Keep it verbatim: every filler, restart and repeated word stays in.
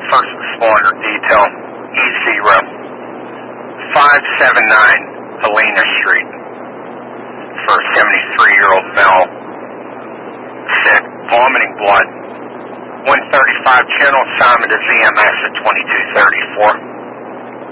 first responder detail, E zero, five seven nine Helena Street, for a seventy-three-year-old male, sick, vomiting blood, one thirty-five, general assignment to V M S at twenty-two thirty-four.